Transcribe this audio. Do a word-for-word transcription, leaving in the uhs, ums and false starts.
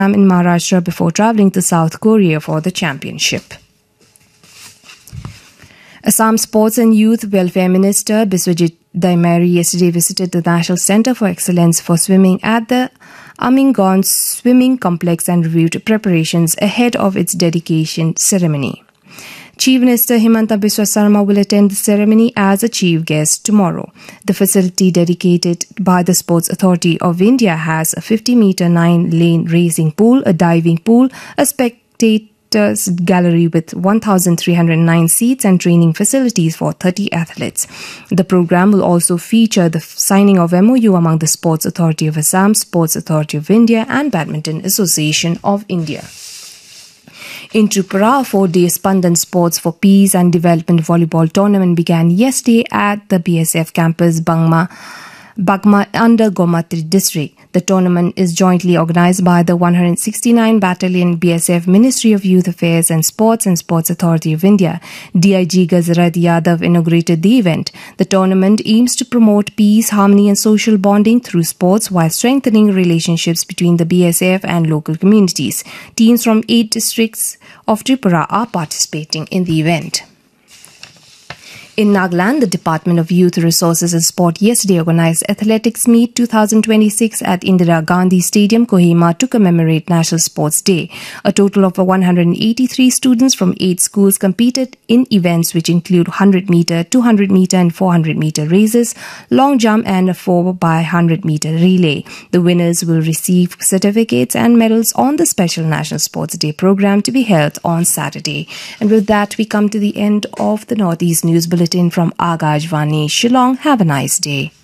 in Maharashtra before travelling to South Korea for the championship. Assam Sports and Youth Welfare Minister Biswajit Daimari yesterday visited the National Centre for Excellence for Swimming at the Aminganj Swimming Complex and reviewed preparations ahead of its dedication ceremony. Chief Minister Himanta Biswa Sarma will attend the ceremony as a chief guest tomorrow. The facility dedicated by the Sports Authority of India has a fifty metre nine-lane racing pool, a diving pool, a spectators gallery with one thousand three hundred nine seats and training facilities for thirty athletes. The program will also feature the signing of M O U among the Sports Authority of Assam, Sports Authority of India and Badminton Association of India. In Tripura, a four-day Spandan Sports for Peace and Development volleyball tournament began yesterday at the B S F campus Bangma, Bagma under Gomatri district. The tournament is jointly organized by the one hundred sixty-ninth Battalion, B S F, Ministry of Youth Affairs and Sports and Sports Authority of India. D I G Gazrat Yadav inaugurated the event. The tournament aims to promote peace, harmony and social bonding through sports while strengthening relationships between the B S F and local communities. Teams from eight districts of Tripura are participating in the event. In Nagaland, the Department of Youth Resources and Sport yesterday organized Athletics Meet twenty twenty-six at Indira Gandhi Stadium, Kohima, to commemorate National Sports Day. A total of one hundred eighty-three students from eight schools competed in events which include one hundred metre, two hundred metre and four hundred metre races, long jump and a four by one hundred metre relay. The winners will receive certificates and medals on the special National Sports Day program to be held on Saturday. And with that, we come to the end of the Northeast News Bulletin from Agajwani, Shillong. Have a nice day.